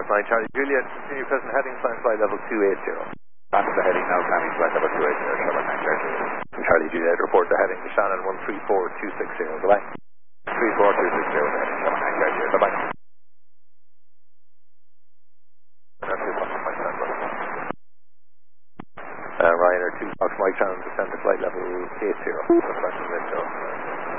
Thomas 9 Charlie Juliet, continue present heading, sign flight level 280. Back to the heading now, climbing flight level 280, Sherlock 9 Charlie. Charlie Juliet, report the heading to Shannon 134260. Goodbye. 34260, Sherlock 9 Charlie. Goodbye. Ryanair 2 Fox Mike Shannon, descend to flight level 80.